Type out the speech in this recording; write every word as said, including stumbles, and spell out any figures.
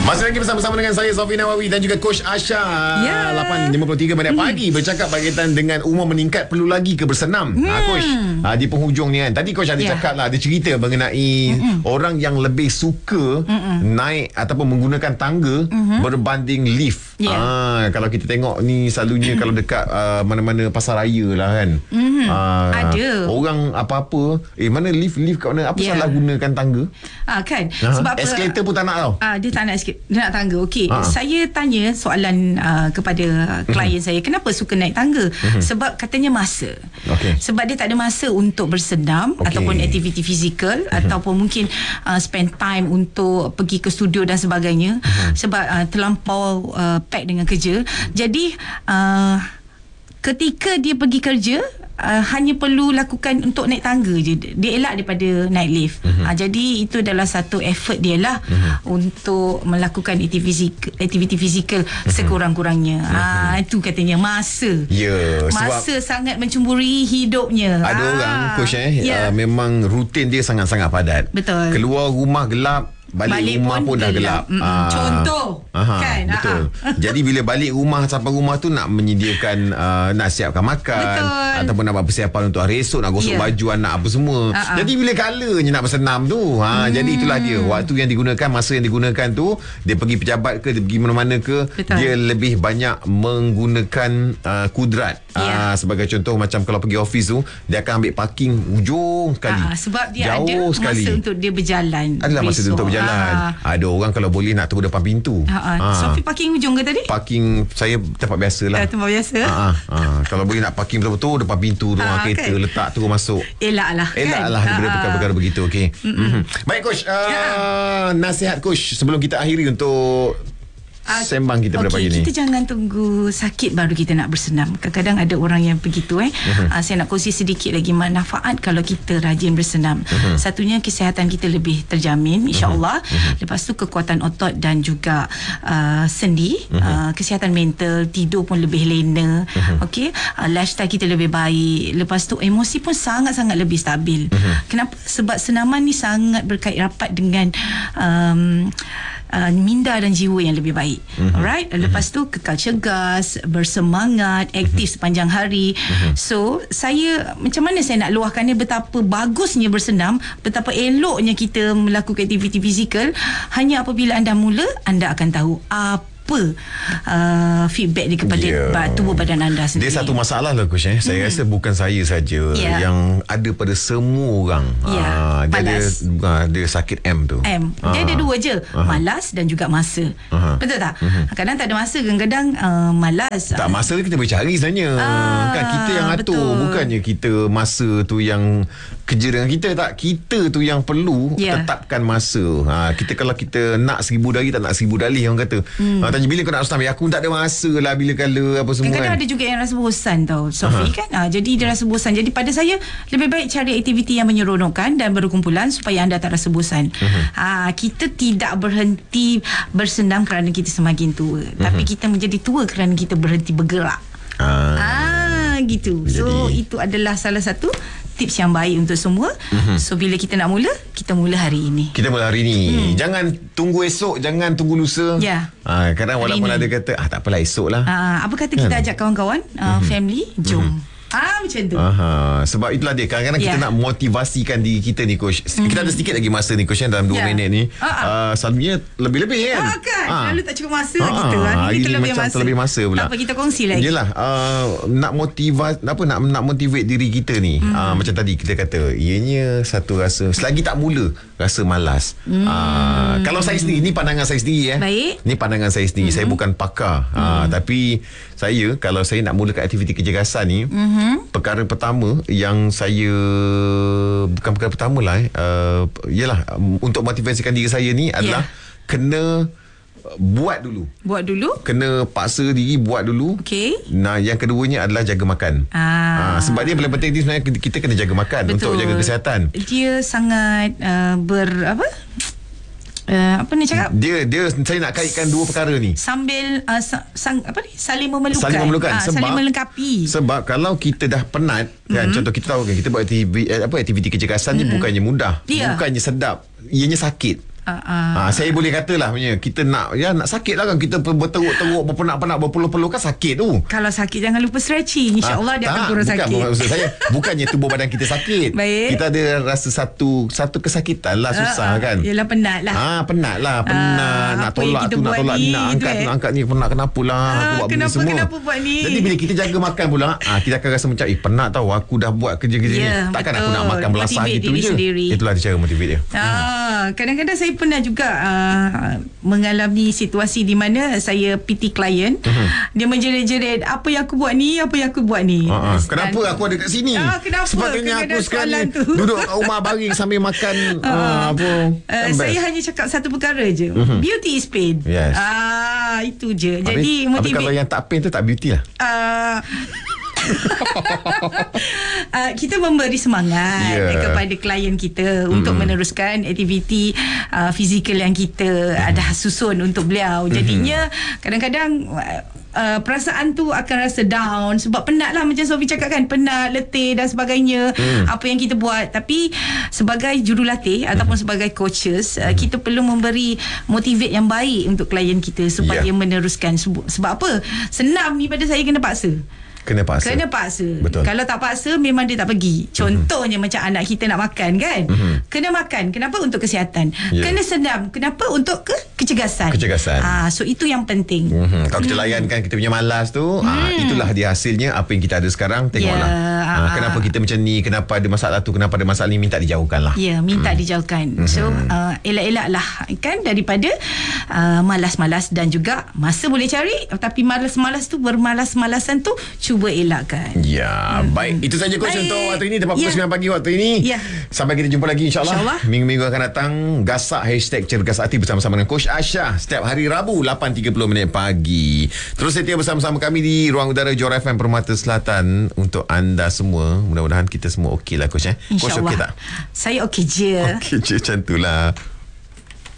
Masih lagi bersama-sama dengan saya Sofi Nawawi dan juga Coach Asha. Ya. lapan lima puluh tiga minit pagi bercakap berkaitan dengan umur meningkat perlu lagi ke bersenam. hmm. ha, Coach, ha, di penghujung ni kan, tadi Coach ada Ya. cakap lah, ada cerita mengenai Mm-mm. orang yang lebih suka Mm-mm. naik ataupun menggunakan tangga Mm-mm. berbanding lift. Ya. ha, Kalau kita tengok ni selalunya kalau dekat uh, mana-mana pasar raya lah kan, Mm-hmm. ha, Ada. orang apa-apa, eh mana lift, lift kat mana, apa Ya. salah gunakan tangga. Ah kan. ha, Sebab apa? Eskalator pun tak nak tau. Ah, dia tak nak sikit. Dia nak tangga. Okey. Ha. Saya tanya soalan uh, kepada klien saya, kenapa suka naik tangga? Sebab katanya masa. Okey. Sebab dia tak ada masa untuk bersenam Okey. ataupun aktiviti fizikal ataupun mungkin uh, spend time untuk pergi ke studio dan sebagainya. Sebab uh, terlampau uh, pack dengan kerja. Jadi uh, ketika dia pergi kerja, Uh, hanya perlu lakukan untuk naik tangga je. Dia elak daripada naik lift. Uh-huh. uh, Jadi itu adalah satu effort dia lah uh-huh. untuk melakukan aktiviti, aktiviti fizikal uh-huh. sekurang-kurangnya. uh-huh. uh, Itu katanya masa. Ya, Masa sangat mencemburi hidupnya. ada Ah. orang Coach eh Ya. uh, memang rutin dia sangat-sangat padat. Betul. Keluar rumah gelap, balik, Balik rumah pun pun dah gelap. gelap. Mm-mm. Contoh, kan? Betul. Ah-ah. Jadi bila balik rumah, sampai rumah tu nak menyediakan uh, nak siapkan makan. Betul. Ataupun nak buat persiapan untuk hari esok, nak gosok Ya. baju anak apa semua. Ah-ah. Jadi bila kalanya nak bersenam tu, ha, hmm. jadi itulah dia. Waktu yang digunakan, masa yang digunakan tu, dia pergi pejabat ke, dia pergi mana-mana ke, Betul. dia lebih banyak menggunakan uh, kudrat. Ya. Uh, sebagai contoh, macam kalau pergi office tu, dia akan ambil parking ujung sekali. Ah, sebab dia jauh ada sekali. masa untuk dia berjalan. Adalah masa besok. untuk berjalan. Ah. Ada orang kalau boleh nak turun depan pintu. Ah, ah. Sofi parking ujung ke tadi? Parking saya tempat biasa lah. Ah, tempat biasa. Ah, ah, ah. Kalau boleh nak parking betul-betul depan pintu tu, Ah, kereta kan? letak terus masuk. Elak lah. Elak kan? lah daripada Ah, perkara-perkara begitu. Okay. Mm-hmm. Baik Coach, uh, Ya. nasihat Coach sebelum kita akhiri untuk Ah, sembang kita pada okay, pagi ni. kita jangan tunggu sakit baru kita nak bersenam. Kadang-kadang ada orang yang begitu eh. Uh-huh. Uh, saya nak kongsi sedikit lagi manfaat kalau kita rajin bersenam. Uh-huh. Satunya kesihatan kita lebih terjamin insya-Allah. Uh-huh. Lepas tu kekuatan otot dan juga uh, sendi, uh-huh. uh, kesihatan mental, tidur pun lebih lena. Uh-huh. Okey, uh, lifestyle kita lebih baik. Lepas tu emosi pun sangat-sangat lebih stabil. Uh-huh. Kenapa? Sebab senaman ni sangat berkait rapat dengan um, Uh, minda dan jiwa yang lebih baik. Mm-hmm. Alright. Lepas tu kekal cergas, bersemangat, aktif mm-hmm. sepanjang hari. Mm-hmm. So saya, macam mana saya nak luahkannya, betapa bagusnya bersenam, betapa eloknya kita melakukan aktiviti fizikal. Hanya apabila anda mula, anda akan tahu apa apa uh, feedback dia kepada yeah. tubuh badan anda sendiri. Dia satu masalah lah Coach eh. Saya hmm. rasa bukan saya saja yeah. yang ada pada semua orang. Yeah. Ah, dia ada, ah, dia sakit M tu. M. Dia ah. ada dua je, ah. malas dan juga masa. Ah. Betul tak? Uh-huh. Kadang tak ada masa, kadang-kadang uh, malas. Tak, masa kita boleh cari sebenarnya. Ah, kan kita yang atur, betul. bukannya kita masa tu yang kerja dengan kita. Tak, kita tu yang perlu yeah. tetapkan masa. Ha, kita kalau kita nak seribu dari, tak nak seribu dalih orang kata. Hmm. Ha, tanya bila kau nak bersenam, aku tak ada masa lah bila kala apa semua. Kadang-kadang kan. ada juga yang rasa bosan tau Sofi, kan ha, jadi dia rasa bosan. Jadi pada saya lebih baik cari aktiviti yang menyeronokkan dan berkumpulan supaya anda tak rasa bosan. uh-huh. ha, Kita tidak berhenti bersenam kerana kita semakin tua, uh-huh. tapi kita menjadi tua kerana kita berhenti bergerak. ah. Ah, gitu. So Jadi, itu adalah salah satu tips yang baik untuk semua. uh-huh. So bila kita nak mula, kita mula hari ini. Kita mula hari ni. hmm. Jangan tunggu esok, jangan tunggu lusa. Ya. ha, Kadang Hari walaupun ni. ada kata ah, tak apalah esok lah. Ah, apa kata kita Kan? ajak kawan-kawan, uh, family, jom. Ah, macam tu. Aha, sebab itulah dia. Kadang-kadang Yeah. kita nak motivasikan diri kita ni Coach. Mm-hmm. Kita ada sedikit lagi masa ni Coach dalam dua Yeah. minit ni. Ah, ah. uh, Selalunya lebih-lebih kan. Ah, kan? Ah. Lalu tak cukup masa lah Ah, kita kan. hari Kita ni lebih macam masa. terlebih masa pula. Tak apa, kita kongsi lagi. Yelah, uh, nak motivasi apa nak nak motivate diri kita ni. Mm. Uh, macam tadi kita kata, ianya satu rasa selagi tak mula rasa malas. Mm. Uh, kalau saya sendiri, ni pandangan saya sendiri eh. Baik. Ni pandangan saya sendiri. Mm-hmm. Saya bukan pakar. Mm. Uh, tapi saya kalau saya nak mulakan aktiviti kecergasan ni, mm-hmm. perkara pertama yang saya bukan perkara pertama lah eh. Uh, yalah, um, untuk motivasikan diri saya ni adalah Yeah. kena buat dulu. Buat dulu. Kena paksa diri buat dulu. Okey. Nah, yang keduanya adalah jaga makan. Ah. Ah, sebab dia paling penting ni sebenarnya kita kena jaga makan. Betul. Untuk jaga kesihatan. Dia sangat uh, ber apa? Uh, apa ni cakap? Dia dia saya nak kaitkan dua perkara ni. Sambil uh, sa, sang, apa ni? Saling memerlukan. Saling memerlukan Ah, sebab saling melengkapi. Sebab kalau kita dah penat kan, mm-hmm. contoh kita tahu kan kita buat aktiviti, apa aktiviti kecergasan ni mm-hmm. bukannya mudah, Yeah. bukannya sedap, ianya sakit. Uh, uh. Ha, saya boleh katalah punya kita nak ya nak sakit lah kan, kita berteruk-teruk berpenak-penak berpeluh-peluh kan sakit tu. Kalau sakit jangan lupa stretching, insya-Allah ha, dia tak, akan turun bukan, sakit. Maksud saya bukannya tubuh badan kita sakit. Baik. Kita ada rasa satu satu kesakitan lah, susah uh, uh, kan. Yalah penat lah. Ah penat lah, penat uh, nak tolak tu nak tolak ni, nak angkat eh. nak angkat ni, penat kenapa lah uh, aku buat kenapa, benda semua. Kenapa buat ni? Jadi bila kita jaga makan pula, ah kita akan rasa macam eh penat tau, aku dah buat kerja-kerja yeah, ni. Takkan betul. aku nak makan belasah gitu je. Sendiri. Itulah cara motivate dia. Ah, hmm. kadang-kadang saya pernah juga uh, mengalami situasi di mana saya P T klien, uh-huh. dia menjerit-jerit, apa yang aku buat ni, apa yang aku buat ni. Uh-huh. Kenapa Dan, aku ada kat sini? Ah, kenapa? Sepatutnya aku sekarang duduk kat rumah baring sambil makan uh, uh, apa. Uh, saya hanya cakap satu perkara je. Uh-huh. Beauty is pain. Yes. Ah, itu je. Habis, Jadi motivate. Kalau yang tak pain tu tak beauty lah. Uh, uh, kita memberi semangat yeah. kepada klien kita mm-hmm. untuk meneruskan aktiviti uh, fizikal yang kita mm-hmm. ada susun untuk beliau. Jadinya mm-hmm. kadang-kadang uh, perasaan tu akan rasa down sebab penat lah, macam Sophie cakap kan, penat, letih dan sebagainya mm. apa yang kita buat. Tapi sebagai jurulatih mm-hmm. ataupun sebagai coaches mm-hmm. uh, kita perlu memberi motivate yang baik untuk klien kita supaya yeah. meneruskan. Sebab apa? Senam ni pada saya kena paksa. Kena paksa. Kena paksa. Betul. Kalau tak paksa memang dia tak pergi. Contohnya mm-hmm. macam anak kita nak makan kan. Mm-hmm. Kena makan. Kenapa? Untuk kesihatan. Yeah. Kena senam. Kenapa? Untuk ke kecergasan. Kecergasan. Ah, so itu yang penting. Mm-hmm. Kalau kita layankan kita punya malas tu, mm. ah, itulah dia hasilnya apa yang kita ada sekarang. Tengoklah. Yeah. Ah, kenapa kita macam ni? Kenapa ada masalah tu? Kenapa ada masalah ni? Minta dijauhkan lah. Ya, yeah, minta mm. dijauhkan. Mm-hmm. So uh, elak-elak lah kan daripada uh, malas-malas, dan juga masa boleh cari, tapi malas-malas tu, bermalas-malasan tu cuba elakkan. Ya, hmm. baik. Itu saja coach untuk waktu ini. Tepat pukul sembilan pagi waktu ini. Ya. Sampai kita jumpa lagi insyaAllah. InsyaAllah. Minggu-minggu akan datang. Gasak hashtag Cergas Hati bersama-sama dengan Coach Asha setiap hari Rabu lapan tiga puluh minit pagi. Terus setia bersama-sama kami di Ruang Udara Johor F M Permata Selatan untuk anda semua. Mudah-mudahan kita semua okey lah coach eh. Coach okey tak? Saya okey je. Okey je, macam tu lah.